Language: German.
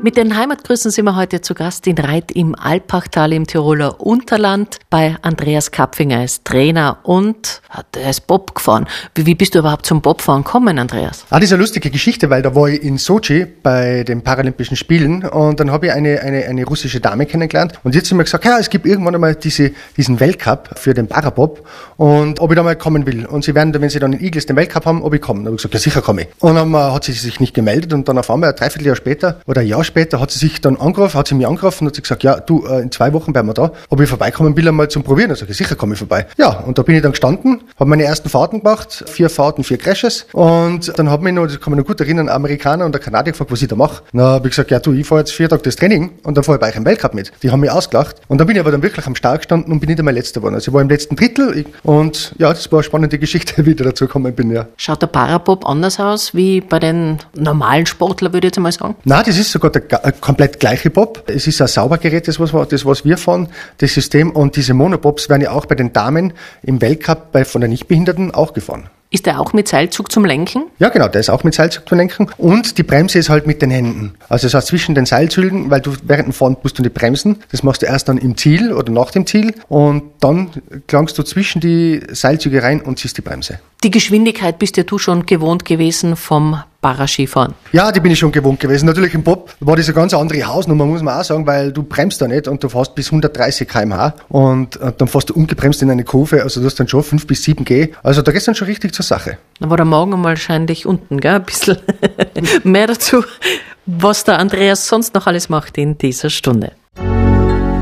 Mit den Heimatgrüßen sind wir heute zu Gast in Reit im Alpachtal im Tiroler Unterland bei Andreas Kapfinger. Er ist Trainer und er ist Bob gefahren. Wie bist du überhaupt zum Bobfahren gekommen, Andreas? Das ist eine lustige Geschichte, weil da war ich in Sochi bei den Paralympischen Spielen und dann habe ich eine russische Dame kennengelernt und jetzt haben wir gesagt, ja, es gibt irgendwann einmal diesen Weltcup für den Parabob und ob ich da mal kommen will. Und sie werden, wenn sie dann in Igels den Weltcup haben, ob ich komme. Dann habe ich gesagt, ja sicher komme ich. Und dann hat sie sich nicht gemeldet und dann auf einmal ein Dreivierteljahr später oder ein Jahr später hat sie mich angerufen und hat sie gesagt, ja, du, in 2 Wochen bleiben wir da, ob ich vorbeikommen will, einmal zum Probieren. Dann sage ich, sicher komme ich vorbei. Ja, und da bin ich dann gestanden, habe meine ersten Fahrten gemacht, 4 Fahrten, 4 Crashes und dann hat mich noch, das kann mich noch gut erinnern, ein Amerikaner und der Kanadier gefragt, was ich da mache. Dann habe ich gesagt, ja du, ich fahre jetzt 4 Tage das Training und dann fahre ich bei euch im Weltcup mit. Die haben mich ausgelacht und dann bin ich aber dann wirklich am Start gestanden und bin nicht einmal Letzter geworden. Also ich war im letzten Drittel und ja, das war eine spannende Geschichte, wie ich da dazu gekommen bin, ja. Schaut der Parabob anders aus wie bei den normalen Sportlern, würde ich jetzt mal sagen? Nein, das ist sogar der komplett gleiche Bob. Es ist ein Saubergerät, das was wir fahren, das System. Und diese Monobobs werden ja auch bei den Damen im Weltcup von den Nichtbehinderten auch gefahren. Ist der auch mit Seilzug zum Lenken? Ja, genau, der ist auch mit Seilzug zum Lenken. Und die Bremse ist halt mit den Händen. Also das heißt zwischen den Seilzügen, weil du während dem Fahren musst du nicht bremsen. Das machst du erst dann im Ziel oder nach dem Ziel. Und dann klangst du zwischen die Seilzüge rein und ziehst die Bremse. Die Geschwindigkeit bist ja du schon gewohnt gewesen vom Paraskifahren. Ja, die bin ich schon gewohnt gewesen. Natürlich im Bob war das eine ganz andere Hausnummer, muss man auch sagen, weil du bremst da nicht und du fährst bis 130 km/h und dann fährst du ungebremst in eine Kurve, also du hast dann schon 5 bis 7 G. Also da geht's dann schon richtig zur Sache. Da war der Magen wahrscheinlich unten, gell? Ein bisschen mehr dazu, was der Andreas sonst noch alles macht in dieser Stunde.